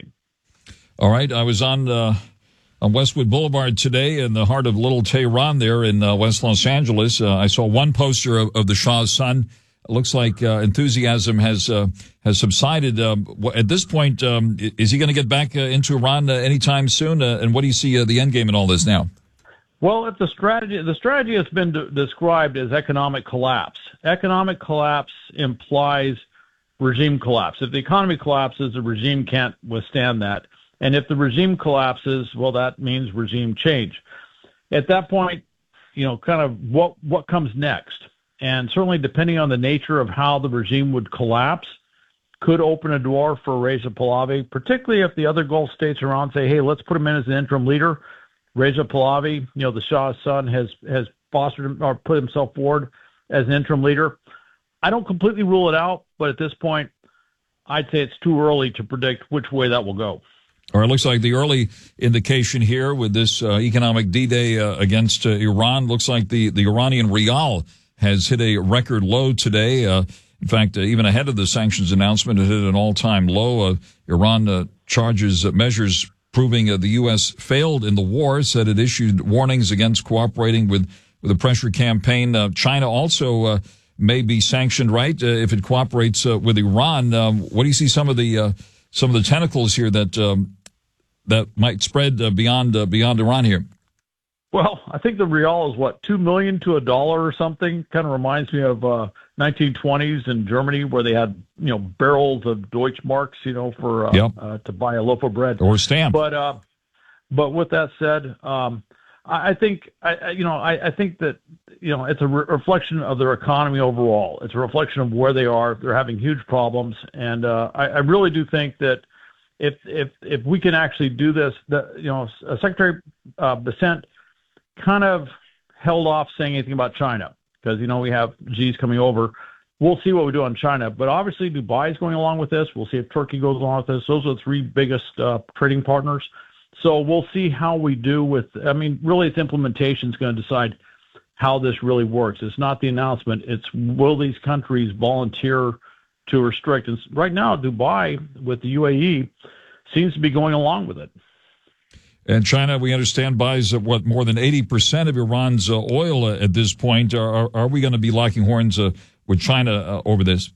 All right. I was on Westwood Boulevard today in the heart of Little Tehran there in West Los Angeles. I saw one poster of the Shah's son. It looks like enthusiasm has subsided. At this point, is he going to get back into Iran anytime soon? And what do you see the end game in all this now? Well, if the strategy has been described as economic collapse. Economic collapse implies regime collapse. If the economy collapses, the regime can't withstand that. And if the regime collapses, well, that means regime change. At that point, kind of what comes next? And certainly depending on the nature of how the regime would collapse, could open a door for Reza Pahlavi, particularly if the other Gulf states around say, hey, let's put him in as an interim leader. Reza Pahlavi, the Shah's son, has fostered him or put himself forward as an interim leader. I don't completely rule it out, but at this point, I'd say it's too early to predict which way that will go. Or it looks like the early indication here with this economic D-Day against Iran, looks like the Iranian rial has hit a record low today. In fact, even ahead of the sanctions announcement, it hit an all-time low. Iran charges measures proving the U.S. failed in the war, said it issued warnings against cooperating with a pressure campaign. China also may be sanctioned, right, if it cooperates with Iran. What do you see some of the tentacles here that might spread beyond Iran here? Well, I think the rial is $2 million to $1 or something. Kind of reminds me of 1920s in Germany where they had barrels of Deutschmarks, for to buy a loaf of bread or stamp. But with that said, I think that it's a reflection of their economy overall. It's a reflection of where they are. They're having huge problems, and I really do think that if we can actually do this, Secretary Bessent kind of held off saying anything about China because we have Xi's coming over. We'll see what we do on China, but obviously Dubai is going along with this. We'll see if Turkey goes along with this. Those are the three biggest trading partners. So we'll see how we do with. Really, its implementation is going to decide how this really works. It's not the announcement. It's will these countries volunteer to restrict? And right now, Dubai with the UAE seems to be going along with it. And China, we understand, buys more than 80% of Iran's oil at this point. Are we going to be locking horns with China over this?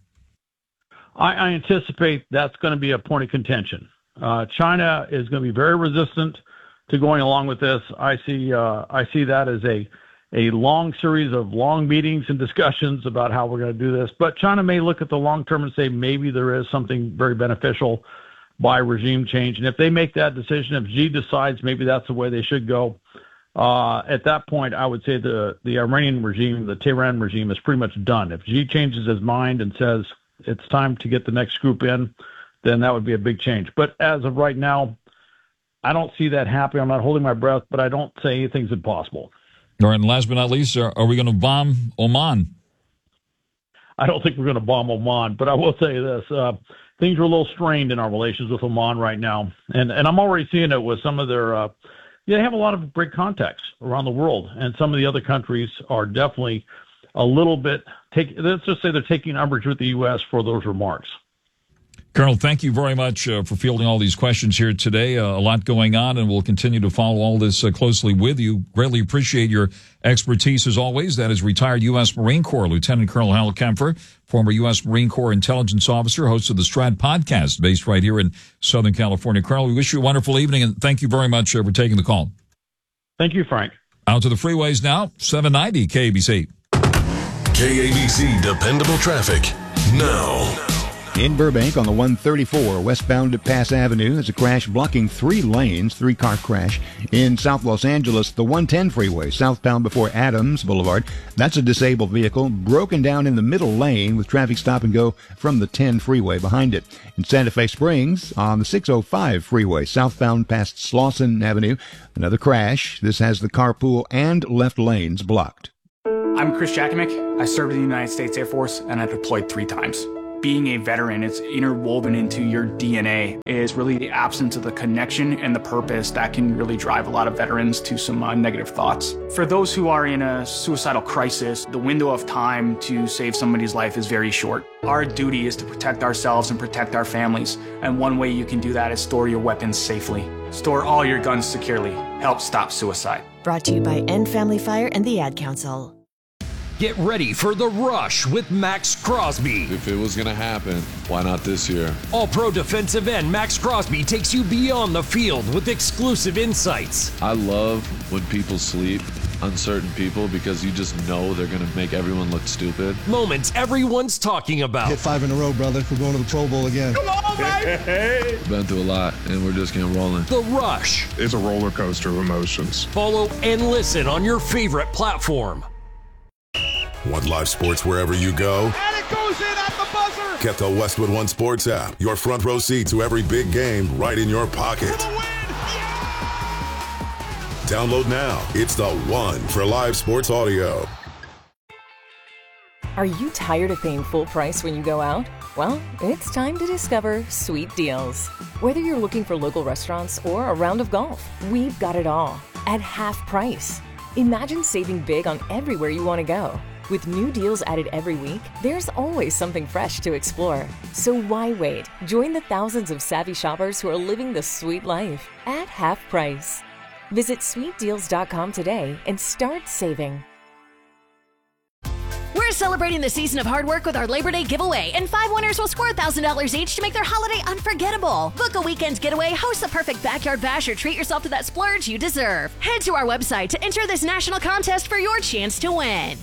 I anticipate that's going to be a point of contention. China is going to be very resistant to going along with this. I see that as a long series of long meetings and discussions about how we're going to do this. But China may look at the long term and say maybe there is something very beneficial by regime change. And if they make that decision, if Xi decides maybe that's the way they should go, at that point, I would say the Iranian regime, the Tehran regime, is pretty much done. If Xi changes his mind and says it's time to get the next group in, then that would be a big change. But as of right now, I don't see that happening. I'm not holding my breath, but I don't say anything's impossible. All right, and last but not least, are we going to bomb Oman? I don't think we're going to bomb Oman, but I will say this. Things are a little strained in our relations with Oman right now. And I'm already seeing it with some of their they have a lot of great contacts around the world. And some of the other countries are definitely a little bit, let's just say they're taking umbrage with the U.S. for those remarks. Colonel, thank you very much for fielding all these questions here today. A lot going on, and we'll continue to follow all this closely with you. Greatly appreciate your expertise as always. That is retired U.S. Marine Corps Lieutenant Colonel Hal Kempfer, former U.S. Marine Corps intelligence officer, host of the Strat podcast, based right here in Southern California. Colonel, we wish you a wonderful evening, and thank you very much for taking the call. Thank you, Frank. Out to the freeways now, 790 KABC. KABC Dependable Traffic now. In Burbank on the 134 westbound at Pass Avenue, there's a crash blocking 3 lanes, 3-car crash. In South Los Angeles, the 110 freeway southbound before Adams Boulevard, that's a disabled vehicle broken down in the middle lane with traffic stop and go from the 10 freeway behind it. In Santa Fe Springs on the 605 freeway southbound past Slauson Avenue, another crash. This has the carpool and left lanes blocked. I'm Chris Jakimick. I served in the United States Air Force and I deployed 3 times. Being a veteran, it's interwoven into your DNA, is really the absence of the connection and the purpose that can really drive a lot of veterans to some negative thoughts. For those who are in a suicidal crisis, the window of time to save somebody's life is very short. Our duty is to protect ourselves and protect our families, and one way you can do that is store your weapons safely. Store all your guns securely. Help stop suicide. Brought to you by End Family Fire and the Ad Council. Get ready for The Rush with Max Crosby. If it was going to happen, why not this year? All-pro defensive end Max Crosby takes you beyond the field with exclusive insights. I love when people sleep, uncertain people, because you just know they're going to make everyone look stupid. Moments everyone's talking about. Hit 5 in a row, brother. We're going to the Pro Bowl again. Come on, baby! We've been through a lot, and we're just getting rolling. The Rush. It's a roller coaster of emotions. Follow and listen on your favorite platform. Want live sports wherever you go? And it goes in at the buzzer! Get the Westwood One Sports app. Your front row seat to every big game right in your pocket. Download now. It's the one for live sports audio. Are you tired of paying full price when you go out? Well, it's time to discover Sweet Deals. Whether you're looking for local restaurants or a round of golf, we've got it all at half price. Imagine saving big on everywhere you want to go. With new deals added every week, there's always something fresh to explore. So why wait? Join the thousands of savvy shoppers who are living the sweet life at half price. Visit sweetdeals.com today and start saving. We're celebrating the season of hard work with our Labor Day giveaway, and 5 winners will score $1,000 each to make their holiday unforgettable. Book a weekend getaway, host the perfect backyard bash, or treat yourself to that splurge you deserve. Head to our website to enter this national contest for your chance to win.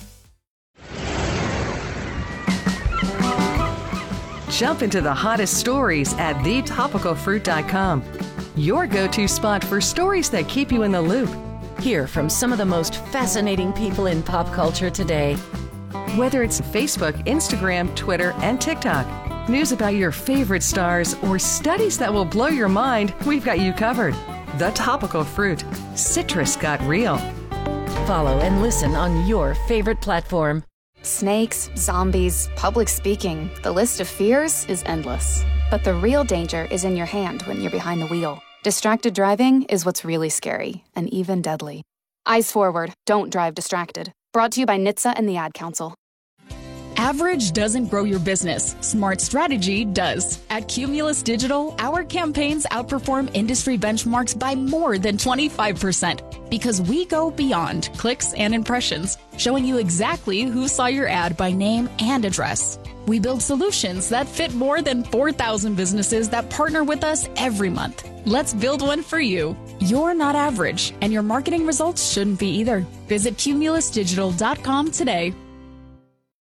Jump into the hottest stories at thetopicalfruit.com. Your go-to spot for stories that keep you in the loop. Hear from some of the most fascinating people in pop culture today. Whether it's Facebook, Instagram, Twitter, and TikTok, news about your favorite stars, or studies that will blow your mind, we've got you covered. The Topical Fruit. Citrus got real. Follow and listen on your favorite platform. Snakes, zombies, public speaking. The list of fears is endless. But the real danger is in your hand when you're behind the wheel. Distracted driving is what's really scary and even deadly. Eyes forward. Don't drive distracted. Brought to you by NHTSA and the Ad Council. Average doesn't grow your business. Smart strategy does. At Cumulus Digital, our campaigns outperform industry benchmarks by more than 25% because we go beyond clicks and impressions, showing you exactly who saw your ad by name and address. We build solutions that fit more than 4,000 businesses that partner with us every month. Let's build one for you. You're not average, and your marketing results shouldn't be either. Visit cumulusdigital.com today.